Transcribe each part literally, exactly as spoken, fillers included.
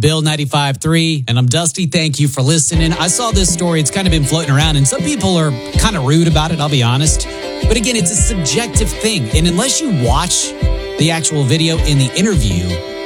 Bill ninety-five point three, and I'm Dusty. Thank you for listening. I saw this story. It's kind of been floating around, and some people are kind of rude about it, I'll be honest. But again, it's a subjective thing. And unless you watch the actual video in the interview,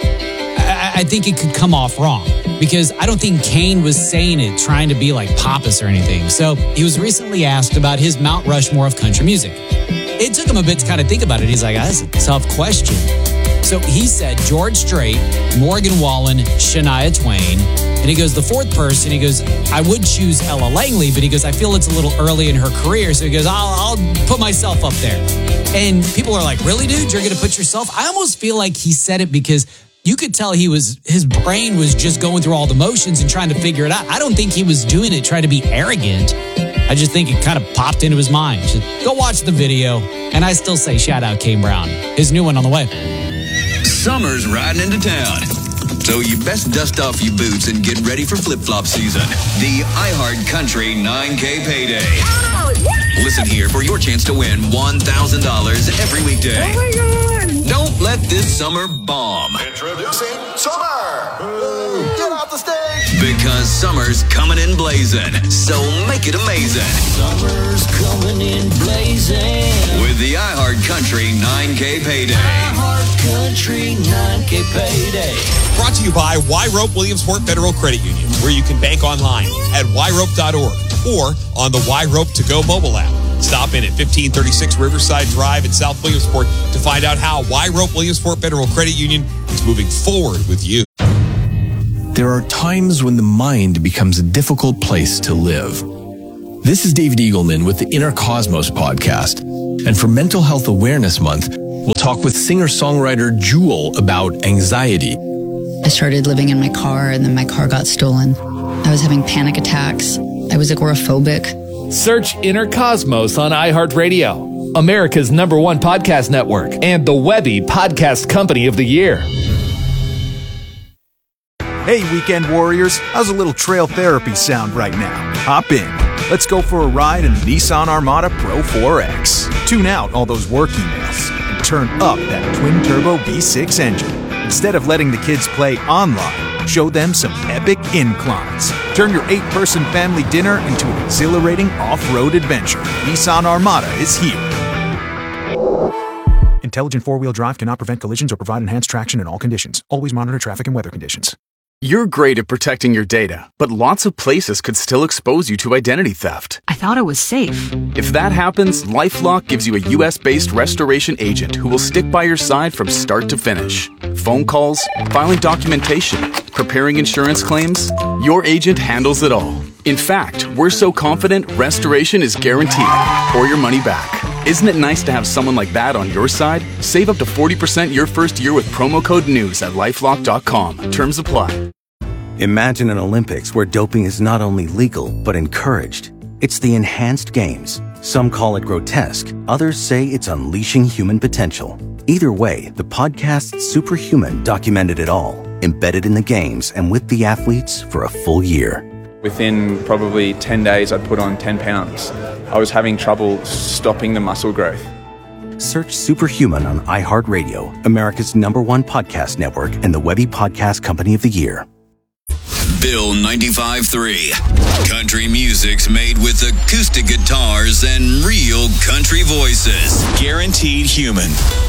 I, I think it could come off wrong. Because I don't think Kane was saying it trying to be like pompous or anything. So he was recently asked about his Mount Rushmore of country music. It took him a bit to kind of think about it. He's like, that's a tough question. So he said George Strait, Morgan Wallen, Shania Twain. And he goes, the fourth person, he goes, I would choose Ella Langley, but he goes, I feel it's a little early in her career. So he goes, I'll, I'll put myself up there. And people are like, really, dude? You're going to put yourself? I almost feel like he said it because you could tell he was, his brain was just going through all the motions and trying to figure it out. I don't think he was doing it trying to be arrogant. I just think it kind of popped into his mind. So go watch the video. And I still say shout out Kane Brown. His new one on the way. Summer's riding into town, so you best dust off your boots and get ready for flip-flop season. The iHeart Country nine K Payday. Oh, yes! Listen here for your chance to win one thousand dollars every weekday. Oh my God! Don't let this summer bomb. Introducing Summer! Boo. Get off the stage! Because summer's coming in blazing, so make it amazing. Summer's coming in blazing. With the iHeart Country nine K Payday. iHeart Country nine K Payday. Brought to you by Y Rope Williamsport Federal Credit Union, where you can bank online at y rope dot org or on the Y Rope to Go mobile app. Stop in at fifteen thirty-six Riverside Drive in South Williamsport to find out how Y Rope Williamsport Federal Credit Union is moving forward with you. There are times when the mind becomes a difficult place to live. This is David Eagleman with the Inner Cosmos podcast. And for Mental Health Awareness Month, we'll talk with singer-songwriter Jewel about anxiety. I started living in my car, and then my car got stolen. I was having panic attacks. I was agoraphobic. Search Inner Cosmos on iHeartRadio, America's number one podcast network, and the Webby Podcast Company of the Year. Hey, weekend warriors, how's a little trail therapy sound right now? Hop in. Let's go for a ride in the Nissan Armada Pro four X. Tune out all those work emails and turn up that twin-turbo V six engine. Instead of letting the kids play online, show them some epic inclines. Turn your eight-person family dinner into an exhilarating off-road adventure. Nissan Armada is here. Intelligent four-wheel drive cannot prevent collisions or provide enhanced traction in all conditions. Always monitor traffic and weather conditions. You're great at protecting your data, but lots of places could still expose you to identity theft. I thought it was safe. If that happens, LifeLock gives you a U S-based restoration agent who will stick by your side from start to finish. Phone calls, filing documentation, preparing insurance claims, your agent handles it all. In fact, we're so confident restoration is guaranteed or your money back. Isn't it nice to have someone like that on your side? Save up to forty percent your first year with promo code NEWS at lifelock dot com. Terms apply. Imagine an Olympics where doping is not only legal, but encouraged. It's the Enhanced Games. Some call it grotesque. Others say it's unleashing human potential. Either way, the podcast Superhuman documented it all, embedded in the games and with the athletes for a full year. Within probably ten days, I'd put on ten pounds. I was having trouble stopping the muscle growth. Search Superhuman on iHeartRadio, America's number one podcast network, and the Webby Podcast Company of the Year. Bill ninety-five point three. Country music's made with acoustic guitars and real country voices. Guaranteed human.